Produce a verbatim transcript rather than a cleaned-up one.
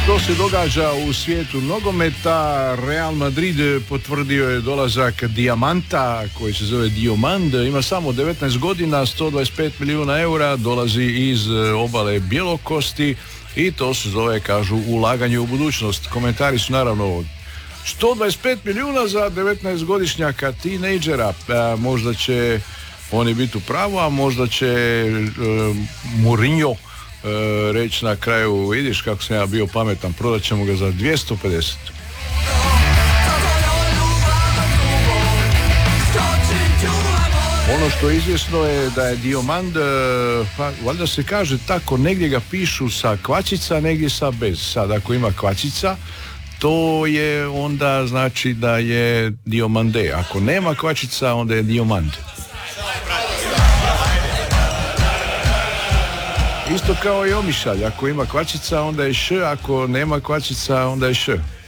Što se događa u svijetu nogometa? Real Madrid potvrdio je dolazak dijamanta koji se zove Diomand, ima samo devetnaest godina, sto dvadeset pet milijuna eura, dolazi iz obale Bjelokosti i to se zove, kažu, ulaganje u budućnost. Komentari su naravno sto dvadeset pet milijuna za devetnaestgodišnjaka tinejdžera, a možda će oni biti u pravu, a možda će e, Mourinho E, reći na kraju, vidiš kako sam ja bio pametan, prodat ćemo ga za dvjesto pedeset. Ono što je izvjesno je da je Diomand, pa valjda se kaže tako, negdje ga pišu sa kvačica, negdje sa bez. Sad ako ima kvačica, to je onda znači da je Diomande, ako nema kvačica, onda je Diomand. Isto kao i Omišalj, ako ima kvačica onda je š, ako nema kvačica onda je š.